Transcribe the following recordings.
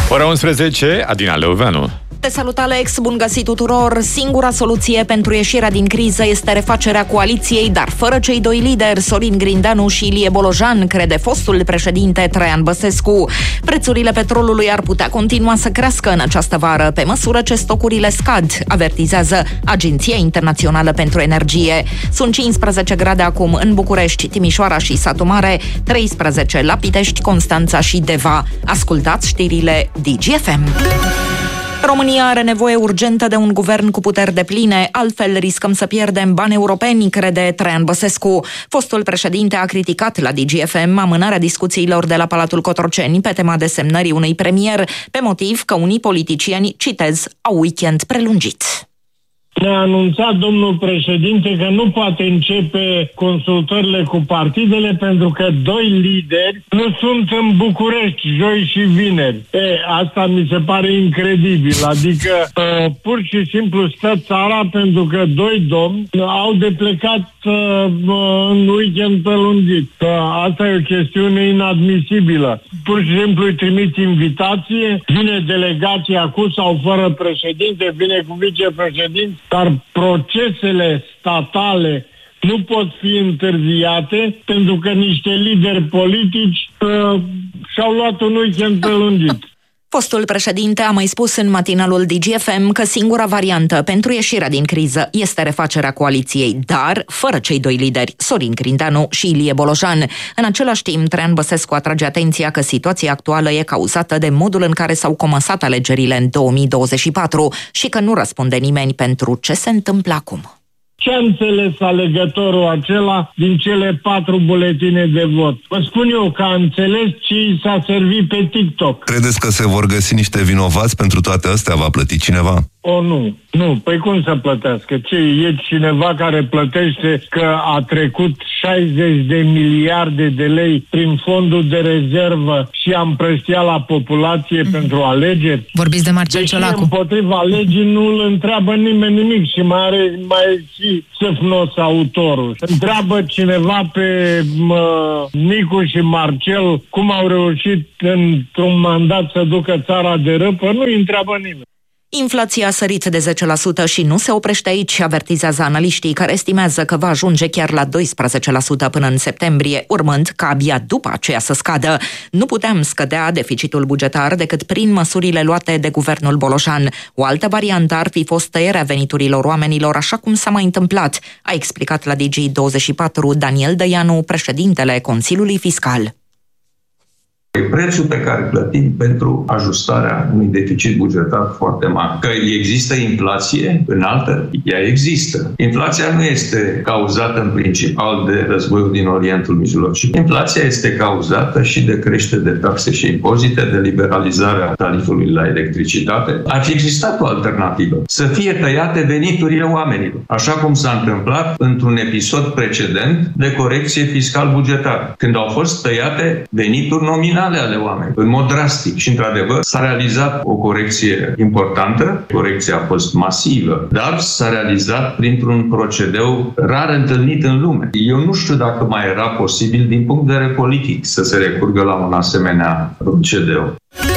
Ora 11, Adina Leoveanu. Te salut, Alex, bun găsit tuturor! Singura soluție pentru ieșirea din criză este refacerea coaliției, dar fără cei doi lideri, Sorin Grindeanu și Ilie Bolojan, crede fostul președinte Traian Băsescu. Prețurile petrolului ar putea continua să crească în această vară, pe măsură ce stocurile scad, avertizează Agenția Internațională pentru Energie. Sunt 15 grade acum în București, Timișoara și Satu Mare, 13 la Pitești, Constanța și Deva. Ascultați știrile DGFM. România are nevoie urgentă de un guvern cu puteri depline, altfel riscăm să pierdem bani europeni, crede Traian Băsescu. Fostul președinte a criticat la DGFM amânarea discuțiilor de la Palatul Cotroceni pe tema desemnării unui premier, pe motiv că unii politicieni, citez, au weekend prelungit. Ne-a anunțat domnul președinte că nu poate începe consultările cu partidele pentru că doi lideri nu sunt în București joi și vineri. Asta mi se pare incredibil. Adică pur și simplu stă țara pentru că doi domni au de plecat în weekend prelungit. Asta e o chestiune inadmisibilă. Pur și simplu îi trimiți invitație, vine delegația cu sau fără președinte, vine cu vicepreședinte, dar procesele statale nu pot fi întârziate pentru că niște lideri politici și-au luat un weekend prelungit. Fostul președinte a mai spus în matinalul DGFM că singura variantă pentru ieșirea din criză este refacerea coaliției, dar fără cei doi lideri, Sorin Grindeanu și Ilie Bolojan. În același timp, Traian Băsescu atrage atenția că situația actuală e cauzată de modul în care s-au comasat alegerile în 2024 și că nu răspunde nimeni pentru ce se întâmplă acum. Ce a înțeles alegătorul acela din cele 4 buletine de vot? Vă spun eu că a înțeles ce i s-a servit pe TikTok. Credeți că se vor găsi niște vinovați pentru toate astea? Va plăti cineva? Nu. Păi cum să plătească? E cineva care plătește că a trecut 60 de miliarde de lei prin fondul de rezervă și a împrăștiat la populație pentru alegeri? Vorbiți de Marcel Ciolacu. Împotriva legii nu îl întreabă nimeni nimic și mai are și săfnos autorul. Întreabă cineva pe Nicu și Marcel cum au reușit într-un mandat să ducă țara de râpă? Nu îi întreabă nimeni. Inflația a sărit de 10% și nu se oprește aici, avertizează analiștii care estimează că va ajunge chiar la 12% până în septembrie, urmând ca abia după aceea să scadă. Nu putem scădea deficitul bugetar decât prin măsurile luate de guvernul Bolojan. O altă variantă ar fi fost tăierea veniturilor oamenilor, așa cum s-a mai întâmplat, a explicat la Digi24 Daniel Dăianu, președintele Consiliului Fiscal. Prețul pe care îl plătim pentru ajustarea unui deficit bugetar foarte mare. Că există inflație înaltă? Ea există. Inflația nu este cauzată în principal de războiul din Orientul Mijlociu. Inflația este cauzată și de creștere de taxe și impozite, de liberalizarea tarifului la electricitate. Ar fi existat o alternativă. Să fie tăiate veniturile oamenilor. Așa cum s-a întâmplat într-un episod precedent de corecție fiscal-bugetară, când au fost tăiate venituri nominale ale oameni, în mod drastic. Și, într-adevăr, s-a realizat o corecție importantă, corecția a fost masivă, dar s-a realizat printr-un procedeu rar întâlnit în lume. Eu nu știu dacă mai era posibil, din punct de vedere politic, să se recurgă la un asemenea procedeu.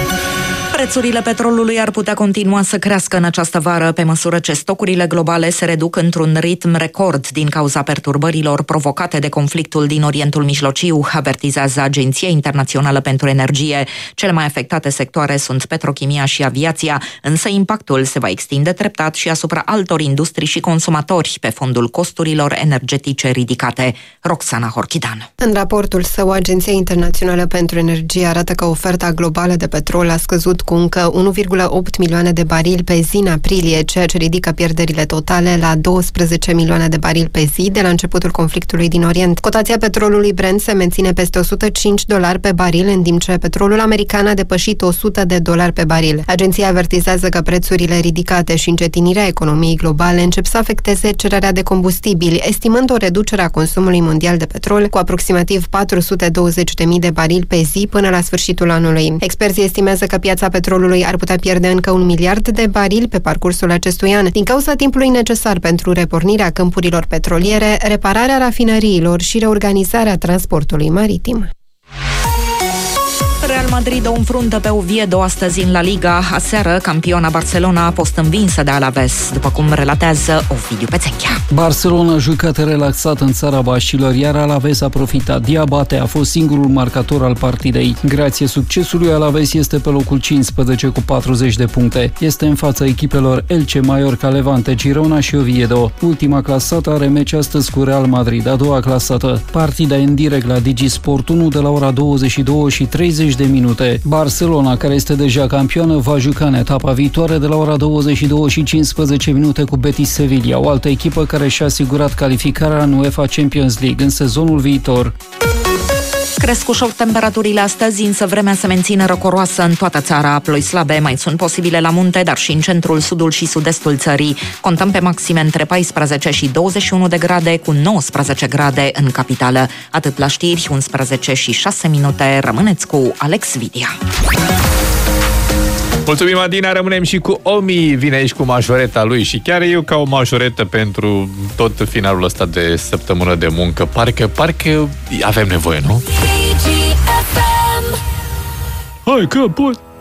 Prețurile petrolului ar putea continua să crească în această vară pe măsură ce stocurile globale se reduc într-un ritm record din cauza perturbărilor provocate de conflictul din Orientul Mijlociu, avertizează Agenția Internațională pentru Energie. Cele mai afectate sectoare sunt petrochimia și aviația, însă impactul se va extinde treptat și asupra altor industrii și consumatori pe fondul costurilor energetice ridicate. Roxana Horchidan. În raportul său, Agenția Internațională pentru Energie arată că oferta globală de petrol a scăzut cu încă 1,8 milioane de barili pe zi în aprilie, ceea ce ridică pierderile totale la 12 milioane de barili pe zi de la începutul conflictului din Orient. Cotația petrolului Brent se menține peste $105 pe baril, în timp ce petrolul american a depășit $100 pe baril. Agenția avertizează că prețurile ridicate și încetinirea economiei globale încep să afecteze cererea de combustibili, estimând o reducere a consumului mondial de petrol cu aproximativ 420.000 de barili pe zi până la sfârșitul anului. Experții estimează că piața petrolului ar putea pierde încă 1 miliard de barili pe parcursul acestui an, din cauza timpului necesar pentru repornirea câmpurilor petroliere, repararea rafinăriilor și reorganizarea transportului maritim. Real Madrid o înfruntă pe Oviedo astăzi în La Liga. Aseară, campiona Barcelona a fost învinsă de Alaves, după cum relatează Ovidiu Pețenchea. Barcelona a jucat relaxat în țara Baștilor, iar Alaves a profitat. Diabate a fost singurul marcator al partidei. Grație succesului, Alaves este pe locul 15 cu 40 de puncte. Este în fața echipelor Elche, Mallorca, Levante, Girona și Oviedo. Ultima clasată are meci astăzi cu Real Madrid, a doua clasată. Partida e în direct la DigiSport 1 de la ora 22 și 30 de minute. Barcelona, care este deja campioană, va juca în etapa viitoare de la ora 22 și 15 minute cu Betis Sevilla, o altă echipă care și-a asigurat calificarea în UEFA Champions League în sezonul viitor. Cresc ușor temperaturile astăzi, însă vremea se menține răcoroasă în toată țara. Ploi slabe mai sunt posibile la munte, dar și în centrul, sudul și sud-estul țării. Contăm pe maxime între 14 și 21 de grade, cu 19 grade în capitală. Atât la știri, 11 și 6 minute. Rămâneți cu Alex Vidia. Mulțumim, Adina, rămânem și cu Omi, vine aici cu majoreta lui și chiar eu ca o majoretă pentru tot finalul ăsta de săptămână de muncă. Parcă avem nevoie, nu? Hai că pot!